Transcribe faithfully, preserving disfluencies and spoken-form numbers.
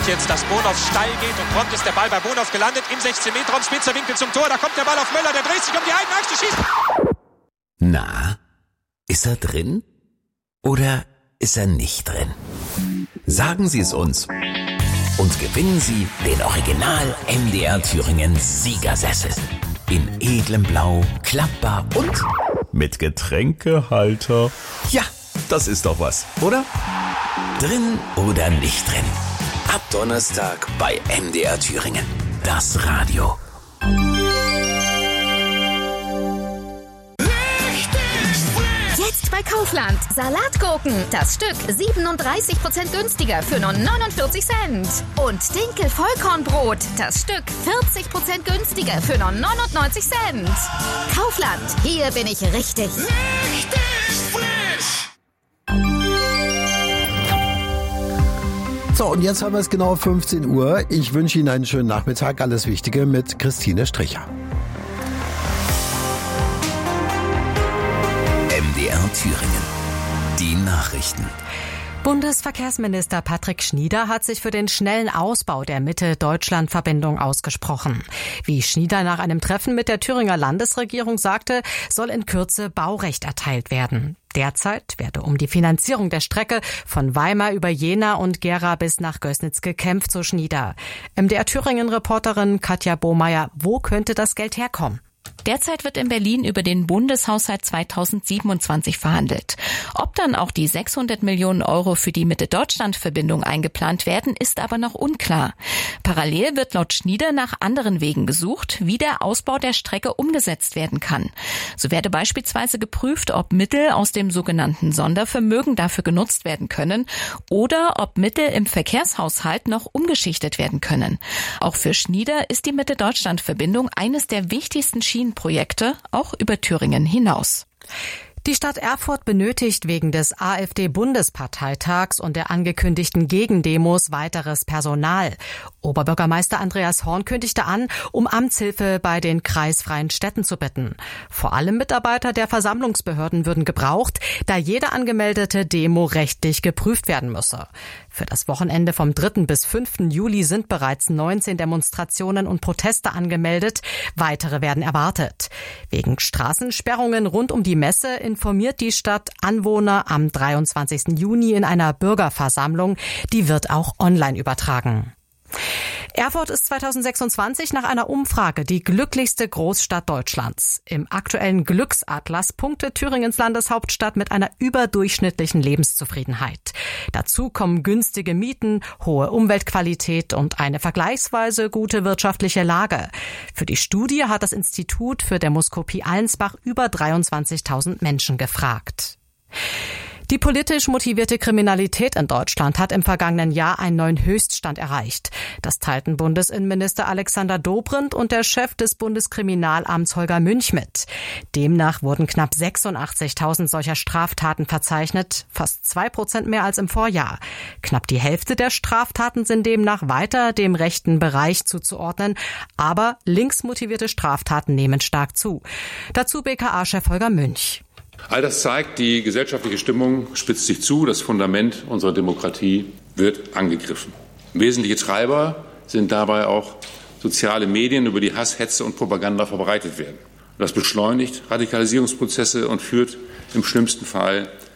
jetzt, dass Bonhoff steil geht und prompt ist der Ball bei Bonhoff gelandet im sechzehn Meter Raum, spitzer Winkel zum Tor, da kommt der Ball auf Möller, der dreht sich um die eigene Achse, schießt. Na, ist er drin oder ist er nicht drin? Sagen Sie es uns und gewinnen Sie den Original M D R Thüringen Siegersessel. In edlem Blau, klappbar und mit Getränkehalter. Ja, das ist doch was, oder? Drin oder nicht drin? Ab Donnerstag bei M D R Thüringen. Das Radio. Jetzt bei Kaufland. Salatgurken. Das Stück siebenunddreißig Prozent günstiger für nur neunundvierzig Cent. Und Dinkel-Vollkornbrot. Das Stück vierzig Prozent günstiger für nur neunundneunzig Cent. Kaufland. Hier bin ich richtig. Richtig frisch. So, und jetzt haben wir es genau fünfzehn Uhr. Ich wünsche Ihnen einen schönen Nachmittag. Alles Wichtige mit Christine Stricher. M D R Thüringen. Die Nachrichten. Bundesverkehrsminister Patrick Schnieder hat sich für den schnellen Ausbau der Mitte-Deutschland-Verbindung ausgesprochen. Wie Schnieder nach einem Treffen mit der Thüringer Landesregierung sagte, soll in Kürze Baurecht erteilt werden. Derzeit werde um die Finanzierung der Strecke von Weimar über Jena und Gera bis nach Gößnitz gekämpft, so Schnieder. M D R Thüringen-Reporterin Katja Bohmeier, wo könnte das Geld herkommen? Derzeit wird in Berlin über den Bundeshaushalt zweitausendsiebenundzwanzig verhandelt. Ob dann auch die sechshundert Millionen Euro für die Mitte-Deutschland-Verbindung eingeplant werden, ist aber noch unklar. Parallel wird laut Schnieder nach anderen Wegen gesucht, wie der Ausbau der Strecke umgesetzt werden kann. So werde beispielsweise geprüft, ob Mittel aus dem sogenannten Sondervermögen dafür genutzt werden können oder ob Mittel im Verkehrshaushalt noch umgeschichtet werden können. Auch für Schnieder ist die Mitte-Deutschland-Verbindung eines der wichtigsten Schienenprojekte, auch über Thüringen hinaus. Die Stadt Erfurt benötigt wegen des AfD-Bundesparteitags und der angekündigten Gegendemos weiteres Personal. Oberbürgermeister Andreas Horn kündigte an, um Amtshilfe bei den kreisfreien Städten zu bitten. Vor allem Mitarbeiter der Versammlungsbehörden würden gebraucht, da jede angemeldete Demo rechtlich geprüft werden müsse. Für das Wochenende vom dritten bis fünften Juli sind bereits neunzehn Demonstrationen und Proteste angemeldet. Weitere werden erwartet. Wegen Straßensperrungen rund um die Messe informiert die Stadt Anwohner am dreiundzwanzigsten Juni in einer Bürgerversammlung. Die wird auch online übertragen. Erfurt ist zweitausendsechsundzwanzig nach einer Umfrage die glücklichste Großstadt Deutschlands. Im aktuellen Glücksatlas punktet Thüringens Landeshauptstadt mit einer überdurchschnittlichen Lebenszufriedenheit. Dazu kommen günstige Mieten, hohe Umweltqualität und eine vergleichsweise gute wirtschaftliche Lage. Für die Studie hat das Institut für Demoskopie Allensbach über dreiundzwanzigtausend Menschen gefragt. Die politisch motivierte Kriminalität in Deutschland hat im vergangenen Jahr einen neuen Höchststand erreicht. Das teilten Bundesinnenminister Alexander Dobrindt und der Chef des Bundeskriminalamts Holger Münch mit. Demnach wurden knapp sechsundachtzigtausend solcher Straftaten verzeichnet, fast zwei Prozent mehr als im Vorjahr. Knapp die Hälfte der Straftaten sind demnach weiter dem rechten Bereich zuzuordnen, aber linksmotivierte Straftaten nehmen stark zu. Dazu B K A-Chef Holger Münch. All das zeigt, die gesellschaftliche Stimmung spitzt sich zu, das Fundament unserer Demokratie wird angegriffen. Wesentliche Treiber sind dabei auch soziale Medien, über die Hass, Hetze und Propaganda verbreitet werden. Das beschleunigt Radikalisierungsprozesse und führt im schlimmsten Fall